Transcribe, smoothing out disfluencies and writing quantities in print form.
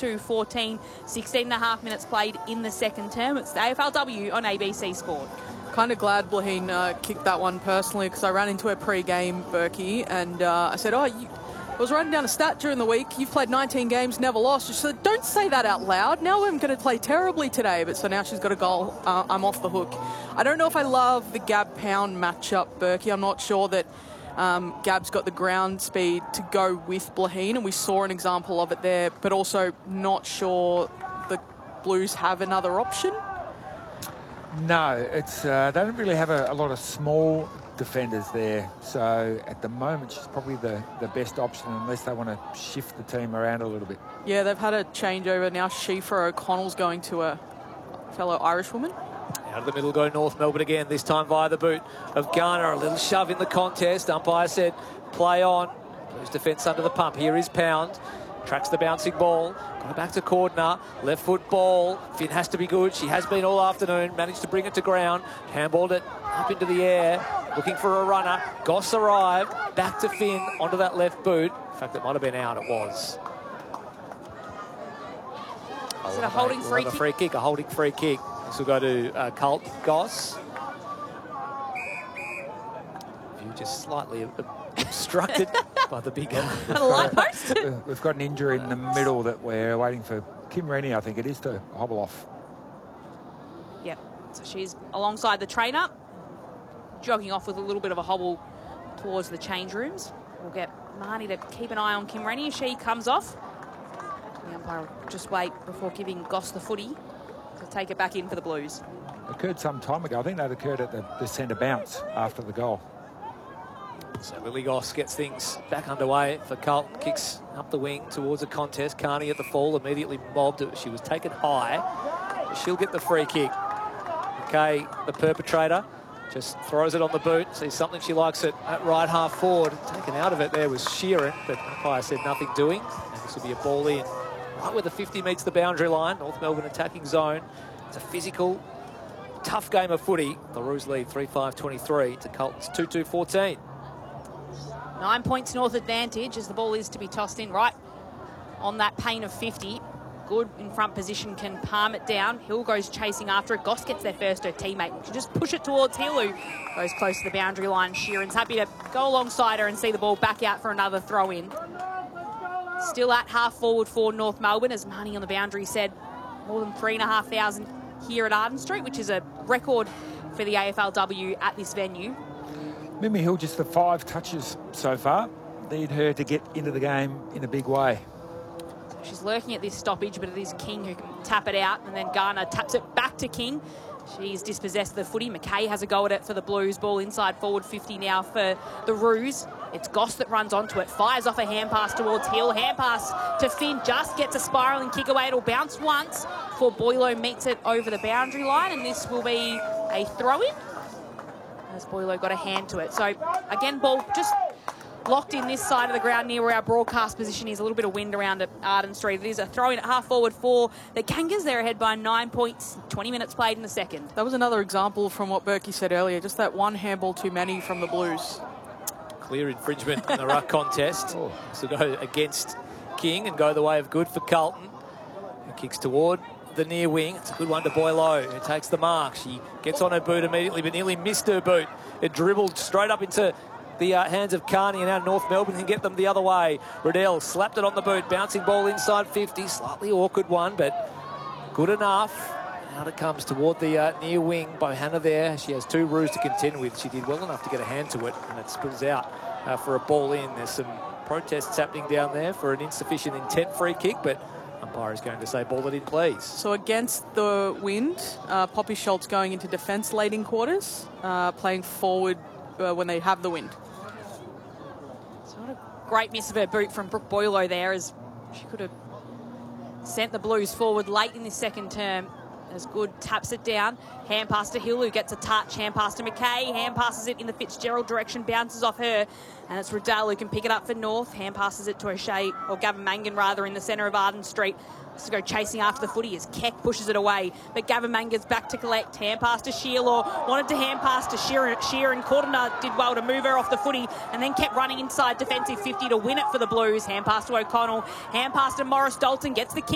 22-14, 16 and a half minutes played in the second term. It's the AFLW on ABC Sport. Kind of glad Blaheen kicked that one personally, because I ran into her pre-game, Berkey, and I said, I was writing down a stat during the week. You've played 19 games, never lost. She said, don't say that out loud. Now I'm going to play terribly today. But so now she's got a goal. I'm off the hook. I don't know if I love the Gab Pound matchup, Berkey. I'm not sure that Gab's got the ground speed to go with Blaheen, and we saw an example of it there, but also not sure the Blues have another option. No, it's they don't really have a lot of small defenders there. So at the moment, she's probably the best option, unless they want to shift the team around a little bit. Yeah, they've had a changeover now. Shifa O'Connell's going to a fellow Irish woman. Out of the middle go North Melbourne again, this time via the boot of Garner. A little shove in the contest. Umpire said play on. Blues defence under the pump. Here is Pound. Tracks the bouncing ball. Go back to Cordner. Left foot ball. Finn has to be good. She has been all afternoon. Managed to bring it to ground. Handballed it up into the air. Looking for a runner. Goss arrived. Back to Finn onto that left boot. In fact, it might have been out. It was. Is it a holding free kick? A free kick. A holding free kick. This will go to Carlton Goss. View just slightly obstructed by the big light post. We've got an injury in the middle that we're waiting for Kim Rennie, I think it is, to hobble off. Yep. So she's alongside the trainer, jogging off with a little bit of a hobble towards the change rooms. We'll get Marnie to keep an eye on Kim Rennie as she comes off. The umpire will just wait before giving Goss the footy to take it back in for the Blues. Occurred some time ago. I think that occurred at the centre bounce after the goal. So Lily Goss gets things back underway for Carlton. Kicks up the wing towards a contest. Carney at the fall, immediately mobbed it. She was taken high. She'll get the free kick. Okay, the perpetrator just throws it on the boot. Sees something she likes at right half forward. Taken out of it there was Sheeran, but umpire said nothing doing. And this will be a ball in right where the 50 meets the boundary line. North Melbourne attacking zone. It's a physical, tough game of footy. The Roos lead 3-5-23 to Carlton's 2-2-14. 9 points North advantage as the ball is to be tossed in right on that pane of 50. Good in front position, can palm it down. Hill goes chasing after it. Goss gets there first, her teammate. She just push it towards Hill, who goes close to the boundary line. Sheeran's happy to go alongside her and see the ball back out for another throw in. Still at half forward for North Melbourne, as Marnie on the boundary said, more than 3,500 here at Arden Street, which is a record for the AFLW at this venue. Mimi Hill just the 5 touches so far. Need her to get into the game in a big way. So she's lurking at this stoppage, but it is King who can tap it out, and then Garner taps it back to King. She's dispossessed of the footy. McKay has a go at it for the Blues. Ball inside forward 50 now for the Roos. It's Goss that runs onto it. Fires off a hand pass towards Hill. Hand pass to Finn. Just gets a spiralling kick away. It'll bounce once before Boylo meets it over the boundary line, and this will be a throw-in as Boylo got a hand to it. So, again, ball just locked in this side of the ground near where our broadcast position is. A little bit of wind around at Arden Street. It is a throw-in at half forward for the Kangas. They're ahead by 9 points, 20 minutes played in the second. That was another example from what Berkey said earlier, just that one handball too many from the Blues. Clear infringement in the ruck contest. So go against King and go the way of good for Carlton. Who kicks toward the near wing. It's a good one to Boylo, who takes the mark. She gets on her boot immediately, but nearly missed her boot. It dribbled straight up into the hands of Carney, and now North Melbourne can get them the other way. Riddell slapped it on the boot. Bouncing ball inside 50. Slightly awkward one, but good enough. Out it comes toward the near wing. Bohanna there. She has 2 Roos to contend with. She did well enough to get a hand to it, and it spills out for a ball in. There's some protests happening down there for an insufficient intent free kick, but umpire is going to say ball it in, please. So against the wind, Poppy Schultz going into defence leading quarters, playing forward when they have the wind. It's not a great miss of her boot from Brooke Boylo there, as she could have sent the Blues forward late in this second term. As Good taps it down. Hand pass to Hill, who gets a touch. Hand pass to McKay. Hand passes it in the Fitzgerald direction. Bounces off her. And it's Riddell who can pick it up for North. Hand passes it to O'Shea, or Gavin Mangan rather, in the centre of Arden Street. Has to go chasing after the footy as Keck pushes it away. But Gavin Mangan's back to collect. Hand pass to Shearlaw. Wanted to hand pass to Sheeran. Cordner did well to move her off the footy and then kept running inside defensive 50 to win it for the Blues. Hand pass to O'Connell. Hand pass to Morris Dalton. Gets the kick.